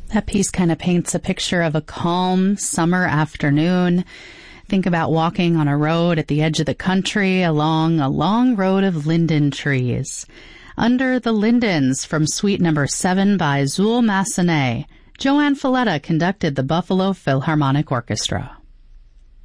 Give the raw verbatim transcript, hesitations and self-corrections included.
That piece kind of paints a picture of a calm summer afternoon. Think about walking on a road at the edge of the country along a long road of linden trees. Under the Lindens from Suite Number seven by Zuul Massenet, Joanne Falletta conducted the Buffalo Philharmonic Orchestra.